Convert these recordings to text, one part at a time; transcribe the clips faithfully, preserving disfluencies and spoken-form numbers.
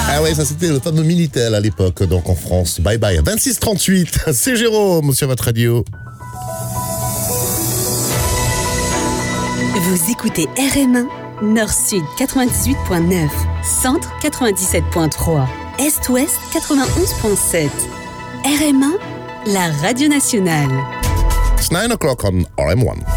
Ah ouais, ça c'était le fameux Minitel à l'époque, donc en France. Bye bye. vingt-six trente-huit, c'est Jérôme sur votre radio. Vous écoutez R M un, Nord-Sud quatre-vingt-dix-huit virgule neuf, Centre quatre-vingt-dix-sept virgule trois, Est-Ouest quatre-vingt-onze virgule sept. R M un, la radio nationale. It's nine o'clock on R M one.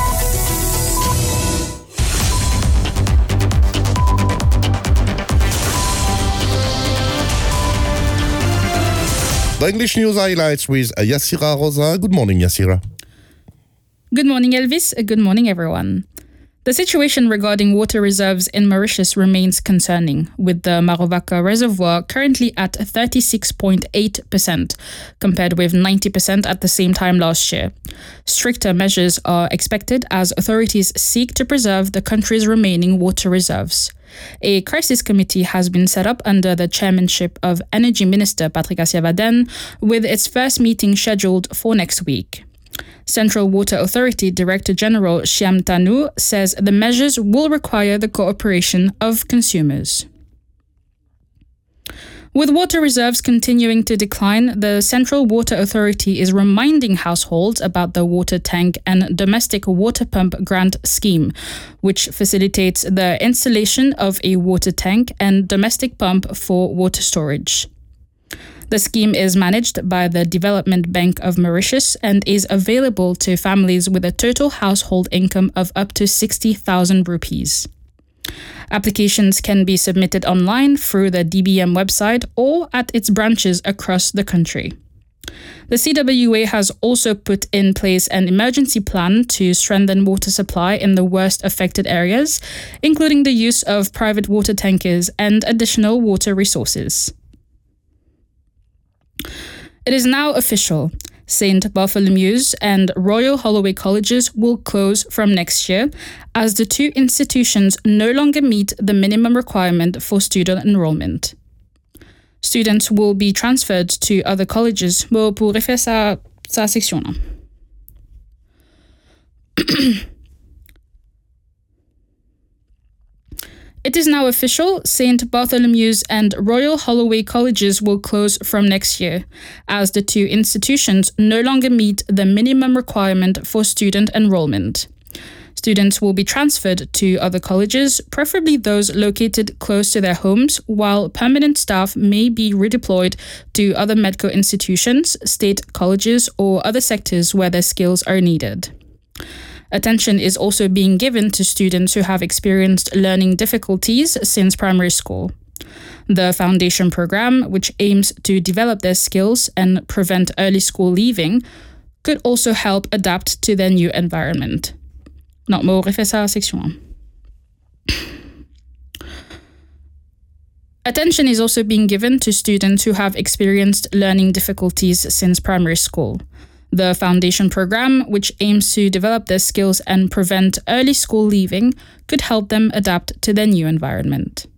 The English News Highlights with Yassira Rosa. Good morning, Yassira. Good morning, Elvis. Good morning, everyone. The situation regarding water reserves in Mauritius remains concerning, with the Marovaka Reservoir currently at thirty-six point eight percent, compared with ninety percent at the same time last year. Stricter measures are expected as authorities seek to preserve the country's remaining water reserves. A crisis committee has been set up under the chairmanship of Energy Minister Patrick Assiavaden, with its first meeting scheduled for next week. Central Water Authority Director General Shyam Tanu says the measures will require the cooperation of consumers. With water reserves continuing to decline, the Central Water Authority is reminding households about the water tank and domestic water pump grant scheme, which facilitates the installation of a water tank and domestic pump for water storage. The scheme is managed by the Development Bank of Mauritius and is available to families with a total household income of up to sixty thousand rupees. Applications can be submitted online through the D B M website or at its branches across the country. The C W A has also put in place an emergency plan to strengthen water supply in the worst affected areas, including the use of private water tankers and additional water resources. It is now official. Saint Bartholomew's and Royal Holloway colleges will close from next year, as the two institutions no longer meet the minimum requirement for student enrollment. Students will be transferred to other colleges. Bon, pour refaire sa, sa section là. It is now official, Saint Bartholomew's and Royal Holloway colleges will close from next year, as the two institutions no longer meet the minimum requirement for student enrollment. Students will be transferred to other colleges, preferably those located close to their homes, while permanent staff may be redeployed to other medical institutions, state colleges, or other sectors where their skills are needed. Attention is also being given to students who have experienced learning difficulties since primary school. The foundation program, which aims to develop their skills and prevent early school leaving, could also help adapt to their new environment. Non, mais on refait ça à la section. Attention is also being given to students who have experienced learning difficulties since primary school. The foundation program, which aims to develop their skills and prevent early school leaving, could help them adapt to their new environment.